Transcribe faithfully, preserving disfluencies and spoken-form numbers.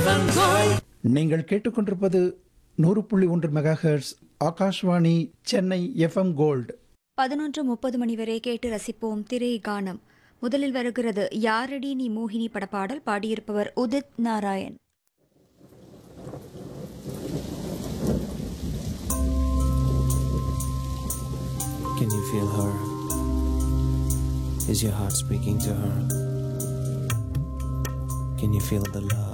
நீங்கள் கேட்டுக்கொண்டிருப்பது நூறு புள்ளி ஒன்று mega hertz Akashvani Chennai FM gold. பதினொன்று முப்பது மணி வரை கேட்டு ரசிப்போம் திரை கானம். முதலில் வருகிறது யாரடி நீ மோகினி படப்பாடல். பாடியிருப்பவர் Udit Narayan. Can you feel her? Is your heart speaking to her? Can you feel the love?